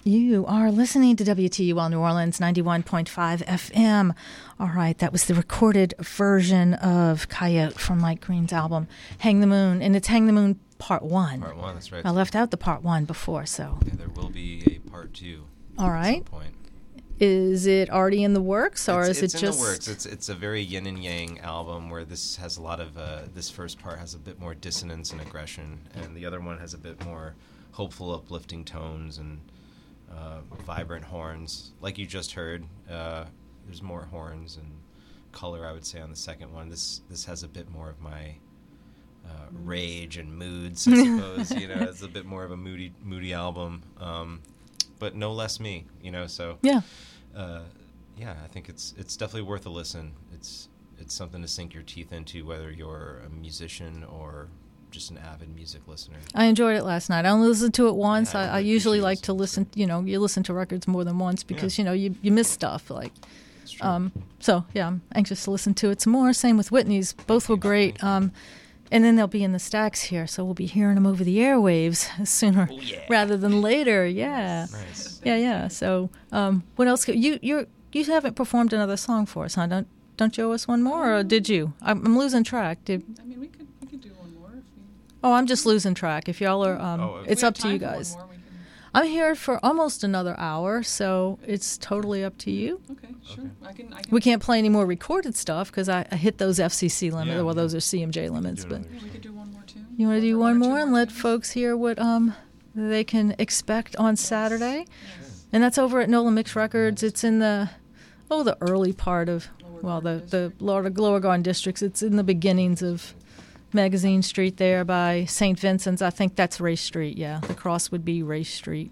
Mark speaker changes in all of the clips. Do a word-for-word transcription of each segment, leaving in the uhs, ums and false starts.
Speaker 1: You are listening to W T U L New Orleans, ninety-one point five F M. All right, that was the recorded version of Coyote from Mike Green's album, Hang the Moon. And it's Hang the Moon Part one.
Speaker 2: Part one, that's right.
Speaker 1: I left out the Part one before, so.
Speaker 2: Yeah, there will be a Part two.
Speaker 1: All right.
Speaker 2: At some point.
Speaker 1: Is it already in the works, or
Speaker 2: it's,
Speaker 1: is
Speaker 2: it's
Speaker 1: it
Speaker 2: in
Speaker 1: just...
Speaker 2: the works. It's it's a very yin and yang album where this has a lot of, uh, this first part has a bit more dissonance and aggression, and the other one has a bit more hopeful, uplifting tones and uh, vibrant horns. Like you just heard, uh, there's more horns and color, I would say, on the second one. This this has a bit more of my uh, rage and moods, I suppose. You know, it's a bit more of a moody moody album, um, but no less me. You know, so
Speaker 1: yeah.
Speaker 2: Uh, yeah, I think it's it's definitely worth a listen. It's it's something to sink your teeth into, whether you're a musician or just an avid music listener.
Speaker 1: I enjoyed it last night. I only listened to it once.
Speaker 2: Yeah, I
Speaker 1: I, I
Speaker 2: really
Speaker 1: usually
Speaker 2: appreciate
Speaker 1: like to listen, you know, you listen to records more than once because,
Speaker 2: Yeah.
Speaker 1: you know, you, you miss stuff. Like,
Speaker 2: It's true.
Speaker 1: um, so, yeah, I'm anxious to listen to it some more. Same with Whitney's. Both were
Speaker 2: you.
Speaker 1: great.
Speaker 2: Thank you.
Speaker 1: Um, and then they'll be in the stacks here, so we'll be hearing them over the airwaves sooner
Speaker 2: Oh, yeah.
Speaker 1: rather than later. Yeah.
Speaker 2: Nice.
Speaker 1: Yeah, yeah. So, um, what else? Could, you you're you haven't performed another song for us, huh? Don't don't you owe us one more, or did you? I'm, I'm losing track. Did
Speaker 3: I mean, we could we could do one more if you.
Speaker 1: oh, I'm just losing track. If y'all are, um,
Speaker 2: Oh, if
Speaker 1: it's
Speaker 3: we have
Speaker 1: up to you
Speaker 3: time for one
Speaker 1: guys.
Speaker 3: more, we can-
Speaker 1: I'm here for almost another hour, so it's totally up to you.
Speaker 3: Okay, sure.
Speaker 2: Okay.
Speaker 3: I can. I can.
Speaker 1: We can't play any more recorded stuff because I, I hit those F C C limits.
Speaker 2: Yeah,
Speaker 1: well,
Speaker 2: yeah.
Speaker 1: those are C M J limits.
Speaker 2: do
Speaker 1: But
Speaker 2: another
Speaker 3: Yeah, we could do one more too.
Speaker 1: you want to do one
Speaker 3: or two
Speaker 1: more and let
Speaker 3: tunes?
Speaker 1: folks hear what um they can expect on Saturday?
Speaker 3: Yes.
Speaker 1: And that's over at Nola Mix Records. It's in the oh the early part of
Speaker 3: Lower
Speaker 1: well the
Speaker 3: Garden
Speaker 1: the
Speaker 3: District.
Speaker 1: lower, lower Garden districts. It's in the beginnings of Magazine Street there by Saint Vincent's. I think that's Race Street. Yeah, the cross would be Race Street.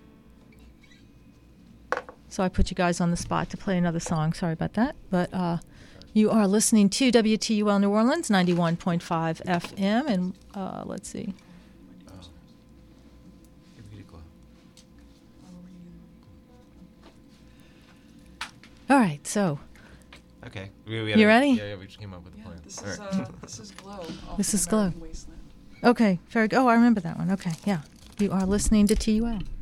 Speaker 1: So I put you guys on the spot to play another song. Sorry about that. But uh, you are listening to W T U L New Orleans, ninety-one point five F M. And uh, let's see.
Speaker 2: Oh. Give it a glow.
Speaker 1: All right, so
Speaker 2: Okay. We, we
Speaker 1: You
Speaker 2: a-
Speaker 1: ready?
Speaker 2: Yeah, yeah, we just came up with a
Speaker 3: Yeah,
Speaker 2: plan.
Speaker 3: this
Speaker 2: All
Speaker 3: is
Speaker 2: right.
Speaker 3: uh, this is Glow. off
Speaker 1: This is
Speaker 3: American
Speaker 1: Glow.
Speaker 3: Wasteland.
Speaker 1: okay, very good. Oh, I remember that one. Okay, yeah. You are listening to T U L.